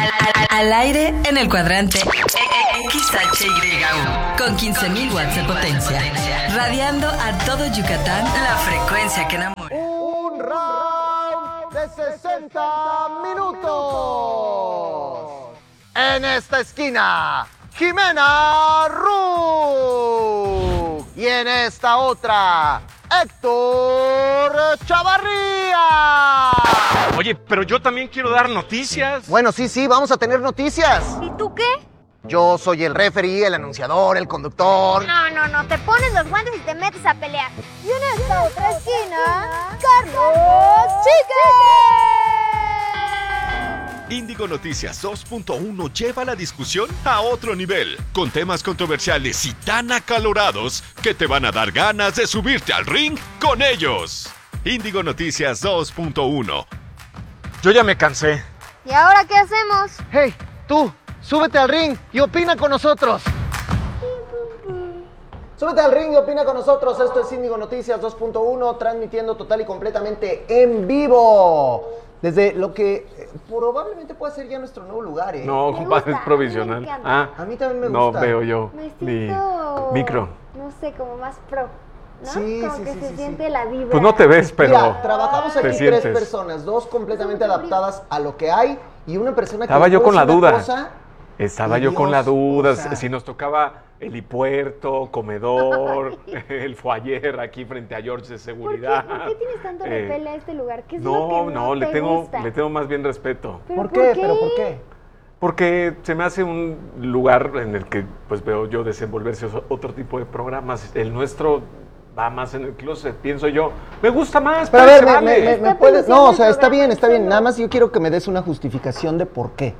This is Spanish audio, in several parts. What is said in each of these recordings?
Al aire en el cuadrante XHYU con 15,000 watts de potencia, radiando a todo Yucatán la frecuencia que enamora. Un round de 60 minutos. En esta esquina, Jimena Ru. Y en esta otra, Héctor Chavarría. Oye, pero yo también quiero dar noticias. Bueno, sí, vamos a tener noticias. ¿Y tú qué? Yo soy el referee, el anunciador, el conductor. No, te pones los guantes y te metes a pelear. Y en esta otra esquina, Carlos Chique. Índigo Noticias 2.1 lleva la discusión a otro nivel, con temas controversiales y tan acalorados que te van a dar ganas de subirte al ring con ellos. Índigo Noticias 2.1. Yo ya me cansé. ¿Y ahora qué hacemos? Hey, tú, súbete al ring y opina con nosotros. Súbete al ring y opina con nosotros. Esto es Índigo Noticias 2.1, transmitiendo total y completamente en vivo. Desde lo que probablemente pueda ser ya nuestro nuevo lugar, ¿eh? No, Me compadre, gusta, es provisional. me encanta. A mí también me No gusta. veo yo Me mi siento... micro. No sé, como más pro, ¿no? Sí, como sí, que sí, se sí, siente la vibra. Pues no te ves, pero Mira, trabajamos te aquí tres sientes. personas, dos completamente adaptadas a lo que hay y una persona que Estaba yo puede con la decir una duda. cosa. Estaba Y yo con la Dios, duda, o sea. si nos tocaba helipuerto, comedor, el foyer aquí frente a George de ¿Por qué? seguridad. ¿Por qué tienes tanto repele a este lugar? ¿Qué es lo No, que no, te gusta? le tengo más bien respeto. ¿Pero ¿Por qué? ¿Pero por qué? Porque se me hace un lugar en el que pues veo yo desenvolverse otro tipo de programas. El nuestro va más en el closet, pienso yo. Me gusta más, Pero a ver, se vale. me Está puedes... No, o sea, está produciendo el bien, está bien. programa, Nada más yo quiero que me des una justificación de por qué.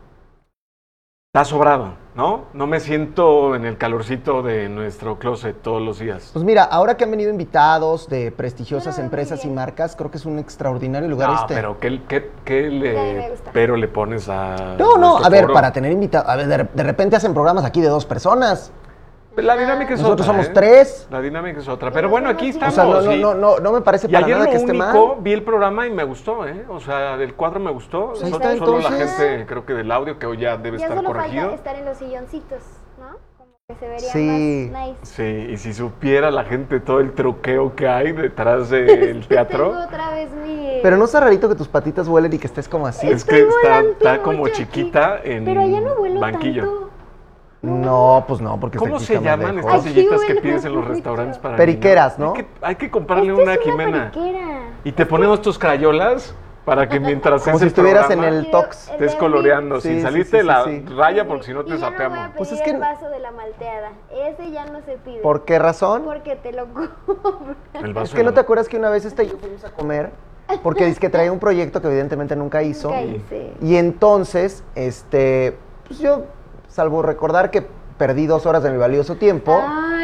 Está sobrado, ¿no? No me siento en el calorcito de nuestro closet todos los días. Pues mira, ahora que han venido invitados de prestigiosas Bueno, muy empresas y bien. marcas, creo que es un extraordinario lugar No, este. pero ¿qué A mí me le, gusta. pero le pones a No, nuestro a ver, foro? para tener invitados... A ver, de repente hacen programas aquí de dos personas. La dinámica es Nosotros otra, somos tres. La dinámica es otra. Pero Pero bueno, somos aquí cinco. O sea, estamos. sí. no me parece Y para ayer nada lo que esté único, mal. vi el programa y me gustó, ¿eh? O sea, del cuadro me gustó. ahí Solo, está, solo la entonces. gente, creo que del audio, que hoy ya debe Ya estar solo corregido. falta estar en los silloncitos, ¿no? Como que se vería Sí. más nice. Sí, y si supiera la gente todo el truqueo que hay detrás del teatro, Tengo otra vez mi... Pero no está rarito que tus patitas vuelen y que estés como así. es que Estoy volando está como mucho chiquita aquí. en Pero allá no vuelo banquillo. tanto. No, pues no, porque ¿Cómo está se aquí está más llaman lejos. estas Aquí sillitas que huele pides en los mucho. restaurantes para Periqueras, niños? ¿no? Hay que comprarle Esta una a es Jimena. periquera. Y te ponemos tus crayolas para que mientras Como haces si estuvieras programa, en el Tox. El estés de coloreando, Sí, sin sí, salirte sí, sí, la sí. raya porque si no Y te ya no voy a sapeamos. pedir Pues es que- el vaso de la malteada. Ese ya no se pide. ¿Por qué razón? Porque te lo compro. El vaso Es que no de te acuerdas que una vez y yo fuimos a comer porque dice que traía un proyecto que evidentemente nunca hizo. Nunca hice. Y entonces, pues yo, salvo recordar que perdí 2 horas de mi valioso tiempo,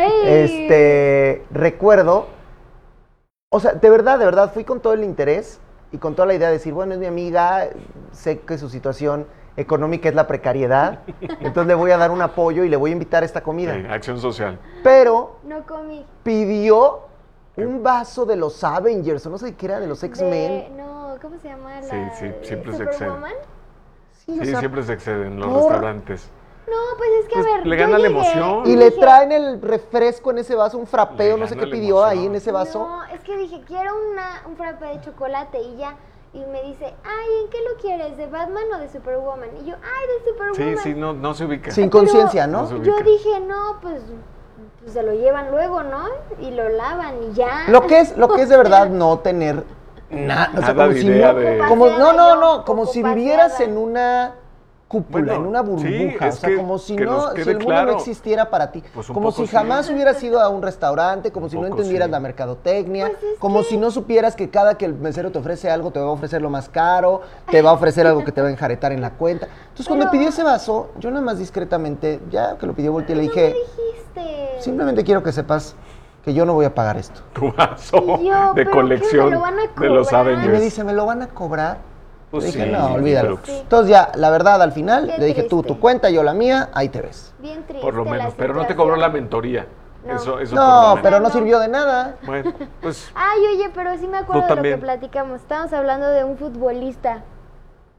Ay. recuerdo, o sea, de verdad, fui con todo el interés y con toda la idea de decir, bueno, es mi amiga, sé que su situación económica es la precariedad, entonces le voy a dar un apoyo y le voy a invitar a esta comida. Sí, acción social. Pero No comí. pidió un vaso de los Avengers, o no sé qué era, de los X-Men. No, ¿cómo se llama? Sí, La sí, siempre se Superwoman. Sí, o Sí, sea, siempre se exceden los por- restaurantes. No, pues es que Pues, a ver. le yo gana la llegué emoción. y y le dije, traen el refresco en ese vaso, un frapeo, Le no sé gana qué la pidió emoción. ahí en ese vaso. No, es que dije, quiero un frappé de chocolate y ya. Y me dice, ay, ¿en qué lo quieres? ¿De Batman o de Superwoman? Y yo, ay, de Superwoman. Sí, no se ubica. Sin Pero conciencia, ¿no? No se Yo ubica. dije, no, pues se lo llevan luego, ¿no? Y lo lavan y ya. Lo que es de verdad no tener nada, o sea, Nada como de si idea no, de- como Ocupaseada yo, como si ocupaseada. vivieras en una cúpula, Bueno, en una burbuja, sí, o es sea, que- como si que nos no, si quede el mundo claro. no existiera para ti, Pues un como poco si sí. jamás hubieras ido a un restaurante, como si no poco entendieras sí. la mercadotecnia, Pues es como que- si no supieras que cada que el mesero te ofrece algo te va a ofrecer lo más caro, te va a ofrecer algo que te va a enjaretar en la cuenta. Entonces, cuando Pero- pidió ese vaso, yo nada más discretamente, ya que lo pidió, volteé y le No dije, me dijiste. simplemente quiero que sepas que yo no voy a pagar esto. Tu vaso Y yo, de ¿pero colección qué, me lo van a de los cobrar? Y me Avengers. dice, ¿me lo van a cobrar? Pues Le dije, sí, no, olvídalo. pero- Entonces ya, la verdad, al final, Qué le dije, tú, triste. tu cuenta, yo la mía, ahí te ves. Bien triste. Por lo la menos, pero no te situación. cobró la mentoría. No. Eso por lo No, menos. pero no No. sirvió de nada. Bueno, pues Ay, oye, pero sí me acuerdo Tú de lo también. que platicamos. Estábamos hablando de un futbolista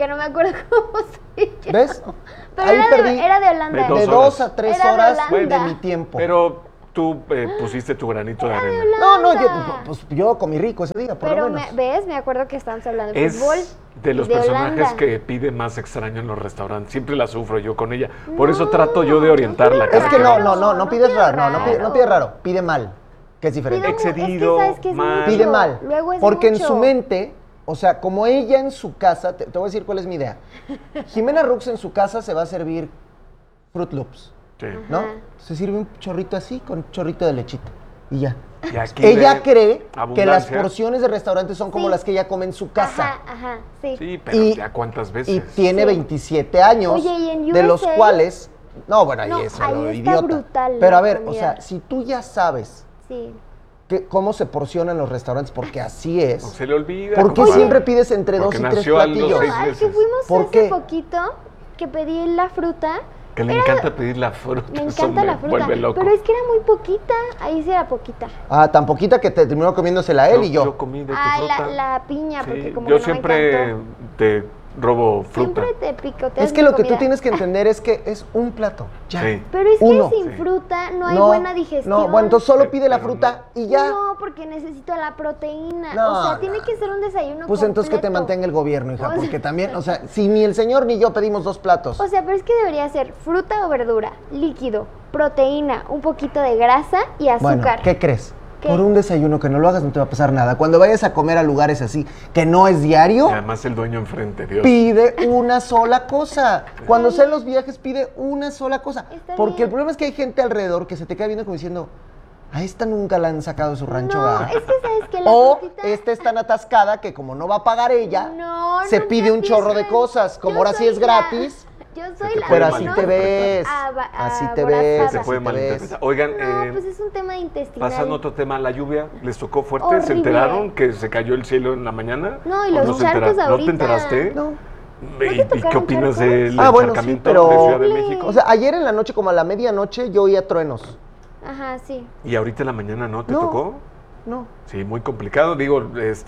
que no me acuerdo cómo se llama. ¿Ves? Pero Ahí era perdí era de Holanda. de de 2 a 3 Era de horas Holanda. de mi tiempo. Pero tú pusiste tu granito de arena. No, Holanda. yo comí rico ese día, por Pero lo menos. ¿ves? Me acuerdo que estábamos hablando de Es fútbol. de los de personajes Holanda. que pide más extraño en los restaurantes. Siempre la sufro yo con ella. Por eso trato yo de orientarla. no Es que cada no que- pides raro, raro. no pides raro, pide mal, que es diferente. Pido Excedido, es que, ¿sabes qué es mal. mucho? Pide mal, Luego es porque en mucho. su mente, o sea, como ella en su casa, te voy a decir cuál es mi idea. Jimena Rux en su casa se va a servir Fruit Loops, Sí. ¿no? Ajá. Se sirve un chorrito así con un chorrito de lechita y ya. Y aquí Ella ve cree que las abundancia. porciones de restaurantes son como Sí. las que ella come en su casa. Ajá, sí. Sí, pero Y- ya cuántas veces. Y tiene Sí. 27 años, Oye, ¿y en de los USA? cuales... No, bueno, ahí No, es ahí lo está idiota. brutal Pero la a ver, o comida. sea, si tú ya sabes Sí. cómo se porcionan los restaurantes, porque así es, No se le olvida. ¿por qué compadre. siempre pides entre Porque 2 y 3 nació a los platillos? 6 Al que meses. fuimos ¿Por hace qué? poquito, que pedí la fruta. Que le encanta pedir la fruta. Me eso encanta me la fruta. vuelve loco. Pero es que era muy poquita. Ahí sí era poquita. Ah, tan poquita que te terminó comiéndosela él y yo. Yo comí de tu Ay, fruta. la piña, porque Sí, como yo que no me siempre encantó. te robo fruta. Siempre te picoteas Es que mi lo que tú comida. tienes que entender es que es un plato, ya. Sí. Pero es que Uno. sin Sí. fruta no hay buena digestión. No, bueno, entonces solo pide la Pero fruta y ya. No, porque necesito la proteína. No, o sea, tiene no. que ser un desayuno Pues entonces que te completo. mantenga el gobierno, hija, O sea- porque también, o sea, si ni el señor ni yo pedimos 2 platos. O sea, pero es que debería ser fruta o verdura, líquido, proteína, un poquito de grasa y Bueno, azúcar. ¿qué crees? ¿Qué? Por un desayuno que no lo hagas no te va a pasar nada. Cuando vayas a comer a lugares así, que no es diario, Y además el dueño enfrente, Dios. pide una sola cosa. Cuando sean los viajes, pide una sola cosa. Está Porque bien. el problema es que hay gente alrededor que se te queda viendo como diciendo, a esta nunca la han sacado de su rancho, No, ¿verdad?". es que sabes que la O frutita... esta es tan atascada que como no va a pagar ella, No, se nunca pide un chorro de pienso en- cosas. Como Yo ahora sí soy es gratis, Yo soy te la puede pero así menos te ves. Así te ves. Se aborazada. puede así te ves. malinterpretar. Oigan, No, pues es un tema intestinal. pasando a otro tema, la lluvia, ¿les tocó fuerte? ¿Se Horrible. enteraron que se cayó el cielo en la mañana? No, y ¿O los se charcos enteraron? ¿No te ahorita. enteraste? No. ¿Y qué tocaron opinas charcos? del Ah, bueno, sí, encharcamiento pero- de Ciudad de Horrible. México? O sea, ayer en la noche, como a la medianoche, yo oía truenos. Ajá, sí. ¿Y ahorita en la mañana no te No. tocó? No. Sí, muy complicado. Digo,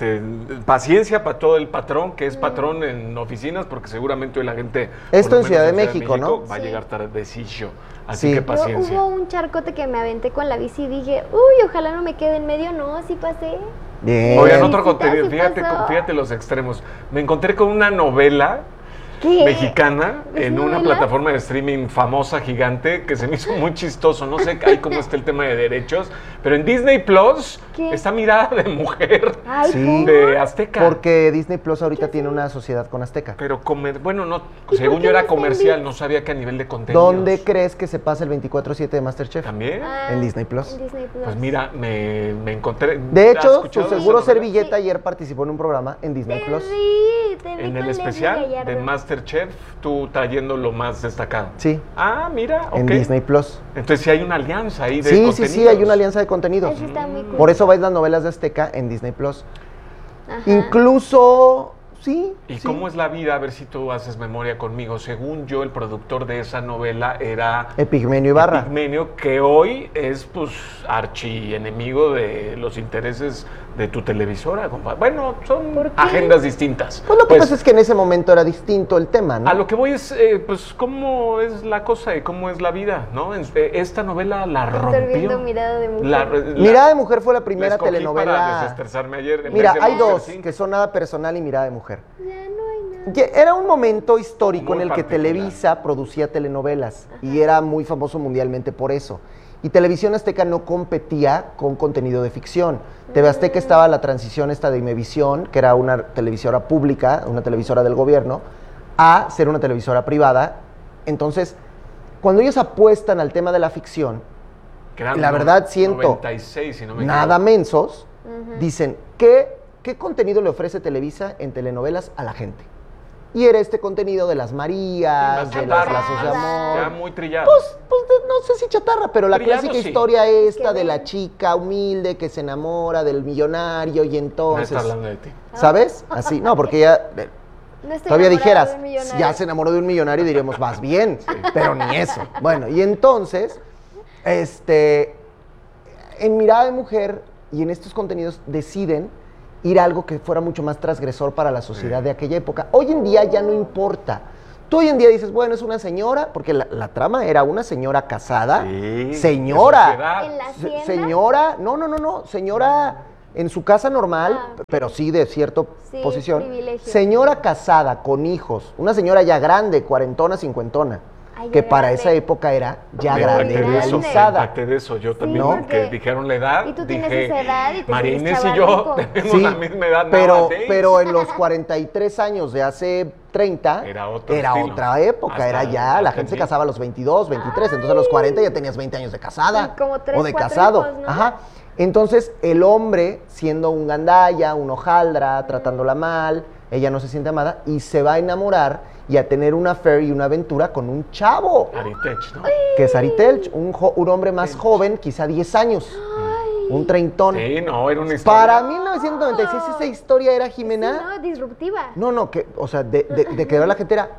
paciencia para todo el patrón, que es patrón en oficinas, porque seguramente hoy la gente... por Esto lo en Ciudad menos de México, ¿no? Va a Sí. llegar tardecillo. Así Sí. que Yo paciencia. Hubo un charcote que me aventé con la bici y dije, uy, ojalá no me quede en medio. No, sí pasé. Bien. Oigan, Sí, otro sí, contenido, sí fíjate, pasó. fíjate los extremos. Me encontré con una novela ¿Qué? mexicana ¿Es en una novela? plataforma de streaming famosa, gigante, que se me hizo muy chistoso. No sé ahí cómo está el tema de derechos, pero en Disney Plus ¿Qué? está Mirada de Mujer Ay, Sí. ¿por? de Azteca. Porque Disney Plus ahorita tiene una sociedad con Azteca. Pero, bueno, no, por según qué yo no era está en comercial, Disney? no sabía que a nivel de contenido. ¿Dónde crees que se pasa el 24/7 de MasterChef? ¿También? Ah, En Disney Plus. En Disney Plus. Pues mira, me encontré... De ¿has hecho, tu escuchado de seguro esa novela? servilleta ayer participó en un programa en Disney Plus. Te vi En con el Leslie especial Gallardo. de Masterchef, tú trayendo lo más destacado. Sí, Ah, mira, ok. en Disney Plus. Entonces sí hay una alianza ahí de Sí, contenidos. sí, hay una alianza de contenidos. Eso está muy cool. Por eso vais las novelas de Azteca en Disney Plus. Ajá. Incluso, sí. ¿Y sí. cómo es la vida? A ver si tú haces memoria conmigo. Según yo, el productor de esa novela era Epigmenio Ibarra. Epigmenio, que hoy es, pues, archienemigo de los intereses de tu televisora, compadre. Bueno, son ¿Por qué? agendas distintas. Pues lo que pasa es que en ese momento era distinto el tema, ¿no? A lo que voy es, pues, cómo es la cosa y cómo es la vida, ¿no? Esta novela la Estoy rompió. viendo Mirada de Mujer. Mirada de Mujer fue la primera la escogí para telenovela. desestresarme ayer. en Mira, vez de hay Monster dos, Inc. que son Nada Personal y Mirada de Mujer. Ya no hay nada. Que era un momento histórico Muy en el que particular. Televisa producía telenovelas y era muy famoso mundialmente por eso. Y Televisión Azteca no competía con contenido de ficción. TV Azteca estaba la transición esta de Imevisión, que era una televisora pública, una televisora del gobierno, a ser una televisora privada. Entonces, cuando ellos apuestan al tema de la ficción, Que eran la verdad siento 96, si no me nada equivoco. mensos, dicen, ¿qué contenido le ofrece Televisa en telenovelas a la gente? Y era este contenido de las Marías, Más de los chatarra, lazos de amor. Ya muy trillado. No sé si chatarra, pero la Trillado, clásica sí. historia esta Que de la ven. chica humilde que se enamora del millonario y No entonces, está hablando de ti. ¿sabes? Así, no, porque ya No estoy todavía enamorada dijeras, de un millonario. ya se enamoró de un millonario y diríamos, vas bien, pero ni eso. Bueno, y entonces, en Mirada de Mujer y en estos contenidos deciden ir a algo que fuera mucho más transgresor para la sociedad de aquella época. Hoy en día ya no importa. Tú hoy en día dices, bueno, es una señora, porque la trama era una señora casada. Sí, Señora. de sociedad. ¿En la hacienda? Señora, no, señora en su casa normal, pero sí de cierta Sí, posición. privilegio. Señora casada con hijos, una señora ya grande, cuarentona, cincuentona, Ay, que ya para grande. esa época era ya Me grande, impacté de eso, me realizada. impacté de eso. Yo también, ¿no? que dijeron la edad, Y tú tienes dije, esa edad y te María sientes Inés y yo chavarruco. tenemos Sí, la misma edad. pero, nowadays. pero en los 43 años de hace 30, Era otro estilo. otra época, Hasta era ya, la gente se aprendí. casaba a los 22, 23, entonces a los 40 ya tenías 20 años de casada. Y como 3, o de 4 casado. hijos, ¿no? Ajá. Entonces, el hombre, siendo un gandalla, un hojaldra, tratándola mal, ella no se siente amada y se va a enamorar y a tener una affair y una aventura con un chavo, Aritech, ¿no? que es Ari Telch, un hombre más joven, quizá 10 años, un treintón. Sí, no, era una historia. Para 1996 esa historia era, Sí, Jimena. ¿no? Disruptiva. No, que, o sea, de que la gente era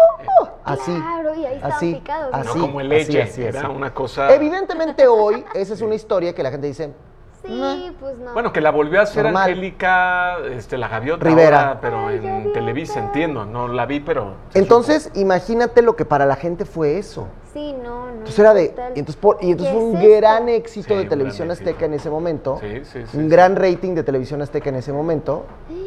así. Claro, y ahí estaban así, picados. No así, como el así, leche, así, era así. una cosa... Evidentemente hoy esa es una historia que la gente dice, Sí, pues no. Bueno, que la volvió a hacer Normal. Angélica, la gaviota Rivera. ahora, pero Ay, en gaviota. Televisa, entiendo, no la vi, pero... se entonces imagínate lo que para la gente fue eso. Sí, no. Entonces era de, Total. y entonces fue ¿Qué un es esto? gran éxito Sí, de un Televisión gran Azteca éxito. en ese momento, Sí, un gran rating de Televisión Azteca en ese momento,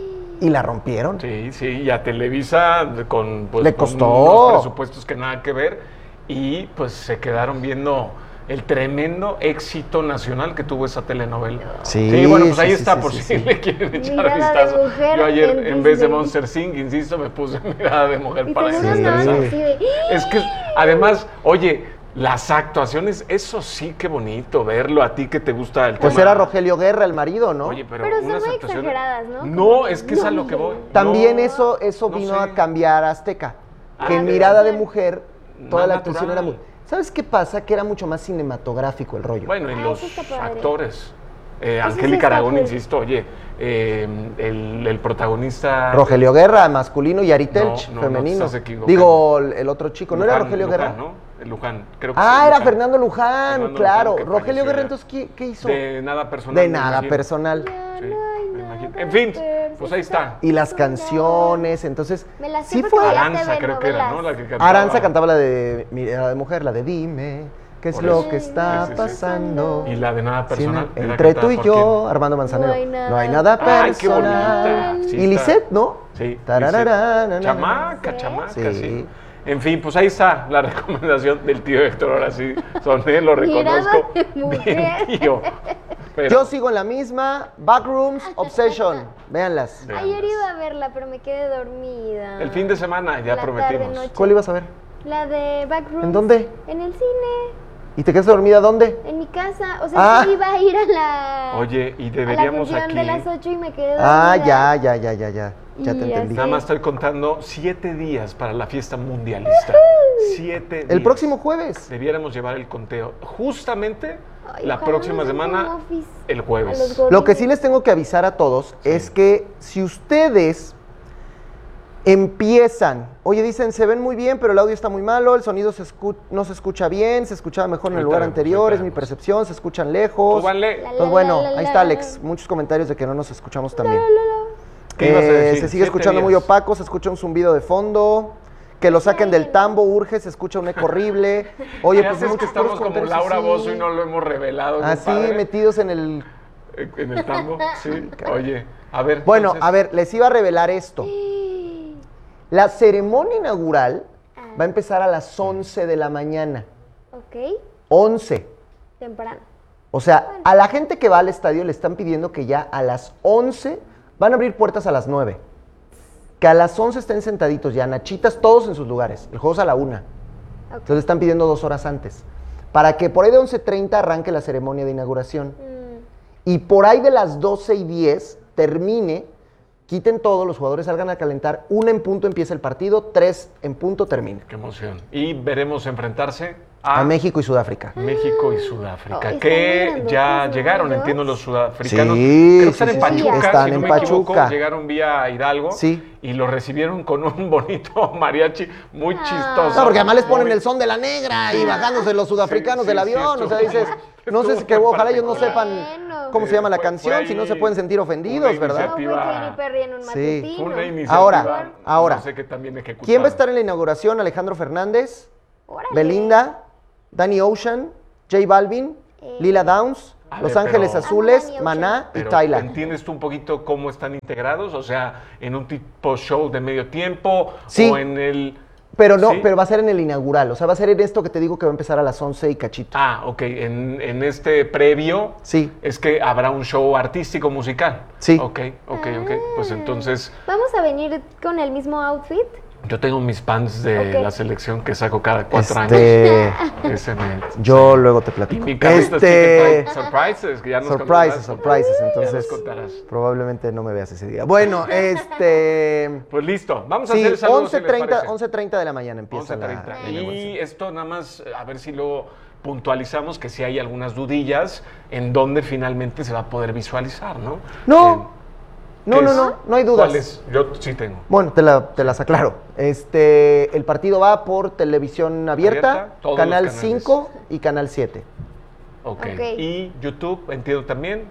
y la rompieron. Sí, y a Televisa con, pues, Le con costó. unos presupuestos que nada que ver, y pues se quedaron viendo el tremendo éxito nacional que tuvo esa telenovela. Sí, bueno, pues ahí sí, está, sí, por sí, si sí. le quieren echar Mirada de vistazo. mujer Yo ayer, en en vez de Disney. Monster Inc., insisto, me puse Mirada de Mujer Y para tengo unas Sí. manos descansar. así de... Es que, además, oye, las actuaciones, eso sí, qué bonito verlo a ti que te gusta el Pues tema. era Rogelio Guerra el marido, ¿no? Oye, pero Pero son unas muy actuaciones- exageradas, ¿no? No, es que es a lo que voy. También No, eso no vino sé. a cambiar a Azteca. Que en Ah, Mirada de sí. Mujer, toda Más la actuación era natural. muy... ¿Sabes qué pasa? Que era mucho más cinematográfico el rollo. Bueno, y Ah, los eso está padre. actores. sí Angélica está Aragón, cool. insisto, oye, el protagonista... Rogelio Guerra, masculino, y Ari Telch, no, femenino. te estás equivocando. Digo, el otro chico, ¿no era Luján, Rogelio Luján, Guerra? ¿no? El Luján, creo que Ah, sí, era Luján. Fernando Luján, Fernando claro. Luján, que Rogelio falleció Guerra, ya. entonces, ¿qué hizo? De nada personal. De me nada imagino. personal. Sí, me imagino. En fin, pues ahí está. Y las canciones, entonces, Me las sé sí porque fue... ya te Aranza, ven creo que era, novelas. ¿no? La que cantaba. Aranza cantaba la de Mirada de Mujer, la de Dime, ¿qué es Por lo eso. que está Sí, sí, sí. pasando? Y la de nada Sí, personal. era entre tú cantada y por yo, quién. Armando Manzanero. No hay nada Ay, qué personal. bonita. Sí, Y está. Lisette, ¿no? Sí. Tarararán, Lisette. Chamaca, chamaca, Sí. sí. En fin, pues ahí está la recomendación del tío Héctor. Ahora sí, soné, lo Mirada reconozco. de mujer. Bien, tío. Pero- Yo sigo en la misma, Backrooms, Obsession, véanlas. Sí. Ayer iba a verla, pero me quedé dormida. El fin de semana ya La prometimos. tarde-noche. ¿Cuál ibas a ver? La de Backrooms. ¿En dónde? En el cine, ¿Y te quedaste dormida dónde? en mi casa. O sea, Ah. sí iba a ir a la... Oye, y a la deberíamos función aquí... de las 8 y me quedé dormida. Ah, ya te Y entendí. Nada más estoy contando 7 días para la fiesta mundialista. 7 días. El próximo jueves. Debiéramos llevar el conteo justamente Ay, la ojalá próxima nos den semana, home office el a los jueves. godines. Lo que sí les tengo que avisar a todos es que si ustedes empiezan, oye, dicen, se ven muy bien, pero el audio está muy malo, el sonido no se escucha bien, se escuchaba mejor en el Ahorita lugar vemos, anterior, ahorita es mi vemos. percepción, se escuchan lejos. Súbanle. Entonces, bueno, ahí está Alex, muchos comentarios de que no nos escuchamos tan bien. ¿Qué ibas a decir? Se sigue 7 escuchando muy días. opaco, se escucha un zumbido de fondo. Que lo saquen del tambo, urge, se escucha un eco horrible. Oye, Ya pues sabes que muchos estamos puros como comentarios Laura así. Bozzo y no lo hemos revelado. Así, compadre. metidos en el... En el tambo, sí. Oye, a ver. Bueno, entonces, a ver, les iba a revelar esto. La ceremonia inaugural va a empezar a las 11 de la mañana. Ok, 11. temprano. O sea, a la gente que va al estadio le están pidiendo que ya a las 11 van a abrir puertas a las 9. Que a las 11 estén sentaditos ya, nachitas, todos en sus lugares. El juego es a la 1. Ok. Entonces le están pidiendo 2 horas antes. Para que por ahí de 11:30 arranque la ceremonia de inauguración. Y por ahí de las 12:10 termine, quiten todo, los jugadores salgan a calentar, 1 en punto empieza el partido, 3 en punto termina. Qué emoción. Y veremos enfrentarse A México y Sudáfrica. México y Sudáfrica, Ay, que están muy ya grandotes, llegaron, ¿no? entiendo, los sudafricanos. Sí, Creo que están sí, en sí, sí. Pachuca, Están si no en me equivoco, Pachuca. llegaron vía Hidalgo Sí. y lo recibieron con un bonito mariachi muy chistoso. No, porque además les ponen el son de la negra y bajándose los sudafricanos Sí, del sí, avión. sí, O sea, estuvo- dices, No sé, que ojalá ellos no sepan Bueno. cómo se llama la Fue canción, si no se pueden sentir ofendidos, una ¿verdad? No fue Katy Perry en un Sí. matutino. Fue una iniciativa. Ahora. No sé qué también ejecutaron. ¿Quién va a estar en la inauguración? Alejandro Fernández, Órale. Belinda, Danny Ocean, J Balvin, Lila Downs, A Los ver, Ángeles pero- Azules, Amo a Danny Maná y Pero, Tyla. ¿entiendes tú un poquito cómo están integrados? O sea, en un tipo show de medio tiempo Sí. o en el... Pero no, ¿Sí? pero va a ser en el inaugural. O sea, va a ser en esto que te digo que va a empezar a las 11 y cachito. Ah, ok. En este previo Sí. es que habrá un show artístico musical. Sí. Ok. Pues entonces ¿Vamos a venir con el mismo outfit? yo tengo mis pants de Ok. la selección que saco cada 4 años. Ese Yo luego te Y platico. mi camiseta sí que trae surprises, que ya nos Surprises, contarás. surprises. Ya Entonces, nos contarás. probablemente no me veas ese día. Bueno, Pues listo, vamos a sí, hacer saludos, si les 11:30 parece. 11:30 de la mañana empieza 11:30. la Y inauguración. esto nada más, a ver si luego puntualizamos que si hay algunas dudillas en dónde finalmente se va a poder visualizar, ¿no? No. ¿Qué es? No hay dudas. ¿Cuáles? Yo sí tengo. Bueno, te las aclaro. El partido va por televisión abierta, Abierta, todos Canal los canales. 5 y Canal 7. Ok. Ok. Y YouTube, entiendo también.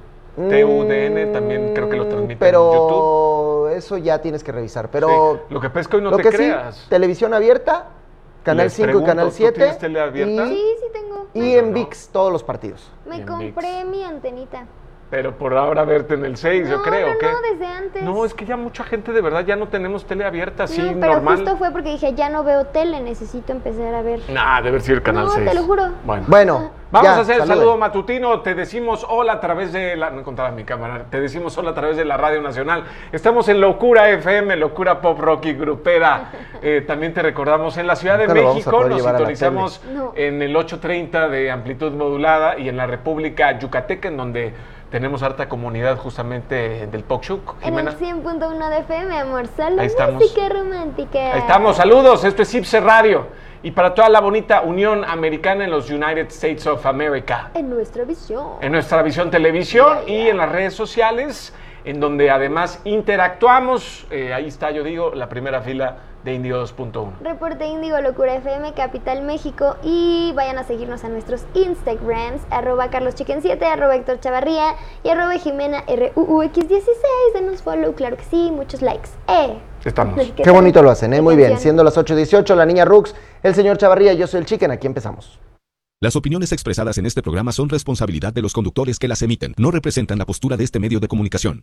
TUDN también creo que lo transmiten en YouTube. Pero eso ya tienes que revisar. Pero Sí. Lo que pasa es que hoy no lo te que creas. sí, televisión abierta, Canal Les 5 y pregunto, Canal ¿tú 7. tienes tele abierta? Y, Sí, sí tengo. y Yo en no. VIX todos los partidos. Me Bien, compré mi antenita. Pero por ahora verte en el 6, yo creo. no, ¿qué? no, desde antes. No, es que ya mucha gente de verdad ya no tenemos tele abierta, así No, pero normal. justo fue porque dije, ya no veo tele, necesito empezar a ver. Nah, debe ser el Canal No, 6. te lo juro. Bueno, vamos ya, a hacer el saluden. saludo matutino. Te decimos hola a través de la... No encontraba mi cámara. Te decimos hola a través de la Radio Nacional. Estamos en Locura FM, Locura Pop Rock y Grupera. También te recordamos en la Ciudad de Nunca lo vamos a México. poder Nos llevar a la sintonizamos tele. No. en el 830 de amplitud modulada y en la República Yucateca, en donde tenemos harta comunidad justamente del Pocshuc. En el Jimena. 100.1 de FM, amor. Solo Ahí estamos. música romántica. Ahí estamos, saludos, esto es Ipse Radio. Y para toda la bonita Unión Americana en los United States of America. En nuestra visión. En nuestra visión televisión y en las redes sociales, en donde además interactuamos. Ahí está, yo digo, la primera fila de Indio 2.1. Reporte Índigo Locura FM, Capital México. Y vayan a seguirnos a nuestros Instagrams, @CarlosChicken7, @Héctor Chavarría y @Jimena RUUX16. Denos follow, claro que sí, muchos likes. Estamos. Qué bonito lo hacen, muy bien. Atención. Siendo las 8:18, la niña Rux, el señor Chavarría, yo soy el Chicken. Aquí empezamos. Las opiniones expresadas en este programa son responsabilidad de los conductores que las emiten. No representan la postura de este medio de comunicación.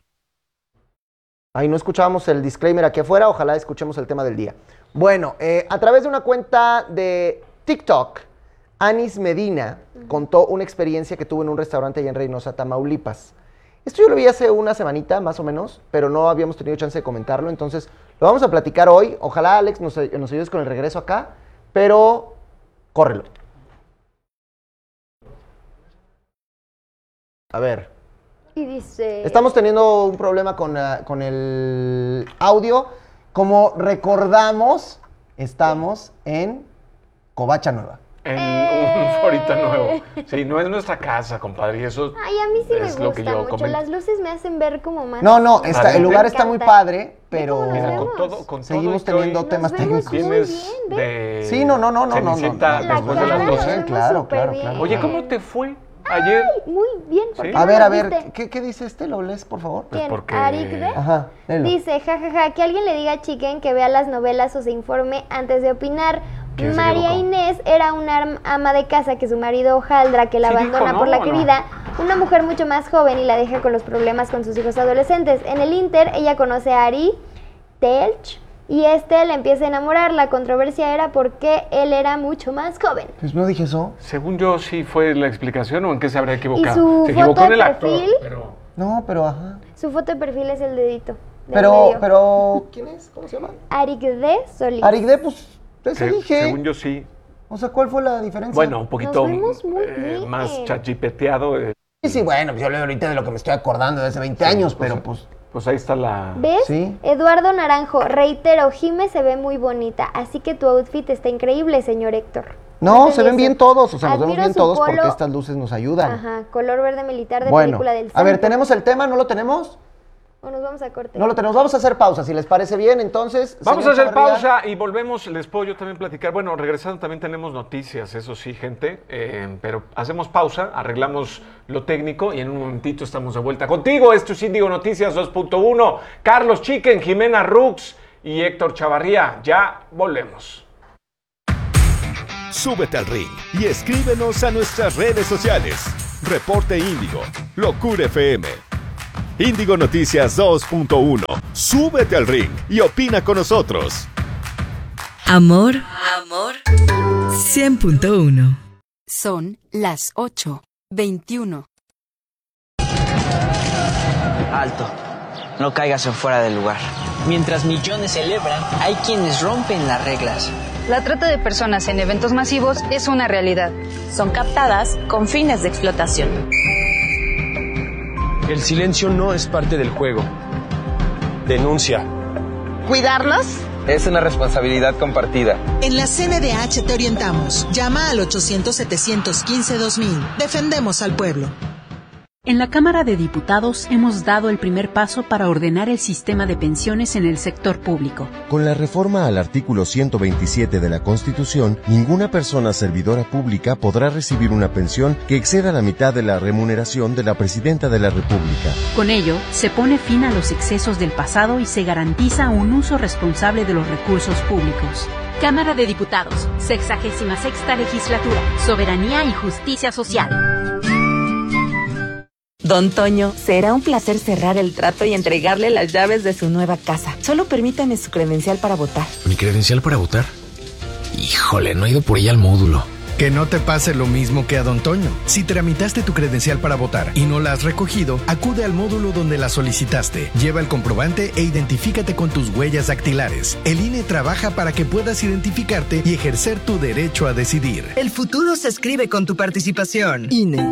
Ahí no escuchábamos el disclaimer aquí afuera, ojalá escuchemos el tema del día. Bueno, a través de una cuenta de TikTok, Anis Medina contó una experiencia que tuvo en un restaurante allá en Reynosa, Tamaulipas. Esto yo lo vi hace una semanita, más o menos, pero no habíamos tenido chance de comentarlo, entonces lo vamos a platicar hoy. Ojalá, Alex, nos ayudes con el regreso acá, pero córrelo. A ver. Y dice... Estamos teniendo un problema con el audio. Como recordamos, estamos en Covacha Nueva. En un forita nuevo. Sí, no es nuestra casa, compadre. Y eso Ay, a mí sí me es lo que gusta yo mucho. comento. Las luces me hacen ver como más... No, el Padre. lugar Me está muy encanta. padre, pero ¿Cómo nos Mira, vemos? con seguimos todo y que teniendo hoy temas Nos vemos técnicos. muy vienes bien, de Sí, no. Cenicienta La después de cara las nos 12. vemos Claro, súper claro, bien. claro. Oye, ¿cómo te fue ayer? Muy bien, ¿por Sí. qué A no ver, lo a ver, viste? ¿qué dice este? ¿Lo lees, por favor? Pues ¿Quién? porque- ¿Arigde? Ajá, léelo. Dice, jajaja, que alguien le diga a Chicken que vea las novelas o se informe antes de opinar. ¿Quién se María equivocó? Inés era una ama de casa que su marido Haldra, que la Sí abandona dijo, por ¿no? la ¿O no? querida, una mujer mucho más joven y la deja con los problemas con sus hijos adolescentes. En el Inter, ella conoce a Ari Telch y le empieza a enamorar. La controversia era porque él era mucho más joven. Pues no dije eso. Según yo, sí fue la explicación o en qué se habría equivocado. su Se equivocó foto en el de actor, perfil? pero No, pero ajá. Su foto de perfil es el dedito. del medio. Pero, ¿quién es? ¿Cómo se llama? Arigde Solís. Arigde, pues, eso dije. según yo sí. O sea, ¿cuál fue la diferencia? Bueno, un poquito Nos vemos muy bien. más chachipeteado. Sí, bueno, pues yo leo ahorita de lo que me estoy acordando de hace 20 años, pero pues... Pues ahí está la... ¿Ves? Sí. Eduardo Naranjo, reitero, Jime se ve muy bonita, así que tu outfit está increíble, señor Héctor. No, te se ven dice, bien todos, o sea, nos vemos admiro bien su todos polo- porque estas luces nos ayudan. Ajá, color verde militar de Bueno, película del a ver, santo. ¿tenemos el tema? ¿No lo tenemos? ¿O nos vamos a corte? No lo tenemos, vamos a hacer pausa, si les parece bien, entonces. Vamos a señor hacer Chavarría. pausa y volvemos, les puedo yo también platicar. Bueno, regresando también tenemos noticias, eso sí, gente, pero hacemos pausa, arreglamos lo técnico y en un momentito estamos de vuelta contigo. Esto es Índigo Noticias 2.1, Carlos Chicken, Jimena Rux y Héctor Chavarría. Ya volvemos. Súbete al ring y escríbenos a nuestras redes sociales. Reporte Índigo, Locura FM. Índigo Noticias 2.1. Súbete al ring y opina con nosotros. Amor 100.1. Son las 8:21. Alto, no caigas en fuera del lugar. Mientras millones celebran, hay quienes rompen las reglas. La trata de personas en eventos masivos es una realidad. Son captadas con fines de explotación. El silencio no es parte del juego. Denuncia. ¿Cuidarlos? Es una responsabilidad compartida. En la CNDH te orientamos. Llama al 800-715-2000. Defendemos al pueblo. En la Cámara de Diputados hemos dado el primer paso para ordenar el sistema de pensiones en el sector público. Con la reforma al artículo 127 de la Constitución, ninguna persona servidora pública podrá recibir una pensión que exceda la mitad de la remuneración de la Presidenta de la República. Con ello, se pone fin a los excesos del pasado y se garantiza un uso responsable de los recursos públicos. Cámara de Diputados, 66ª Legislatura, Soberanía y Justicia Social. Don Toño, será un placer cerrar el trato y entregarle las llaves de su nueva casa. Solo permítame su credencial para votar. ¿Mi credencial para votar? Híjole, no he ido por ella al módulo. Que no te pase lo mismo que a Don Toño. Si tramitaste tu credencial para votar y no la has recogido, acude al módulo donde la solicitaste. Lleva el comprobante e identifícate con tus huellas dactilares. El INE trabaja para que puedas identificarte y ejercer tu derecho a decidir. El futuro se escribe con tu participación. INE.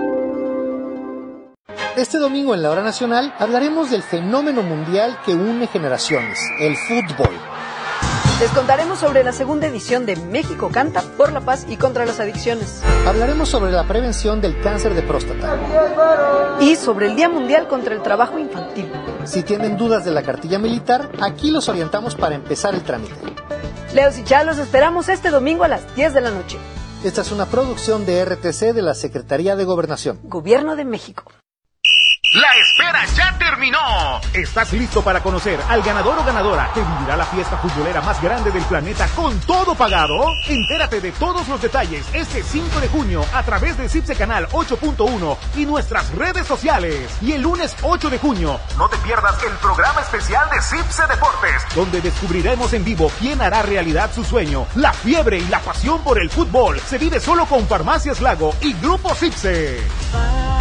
Este domingo en la Hora Nacional hablaremos del fenómeno mundial que une generaciones, el fútbol. Les contaremos sobre la segunda edición de México Canta por la paz y contra las adicciones. Hablaremos sobre la prevención del cáncer de próstata. Y sobre el Día Mundial contra el Trabajo Infantil. Si tienen dudas de la cartilla militar, aquí los orientamos para empezar el trámite. Leos y Chá, los esperamos este domingo a las 10 de la noche. Esta es una producción de RTC de la Secretaría de Gobernación. Gobierno de México. ¡La espera ya terminó! ¿Estás listo para conocer al ganador o ganadora que vivirá la fiesta futbolera más grande del planeta con todo pagado? Entérate de todos los detalles este 5 de junio a través de Cipse Canal 8.1 y nuestras redes sociales. Y el lunes 8 de junio, no te pierdas el programa especial de Cipse Deportes, donde descubriremos en vivo quién hará realidad su sueño. La fiebre y la pasión por el fútbol se vive solo con Farmacias Lago y Grupo Cipse.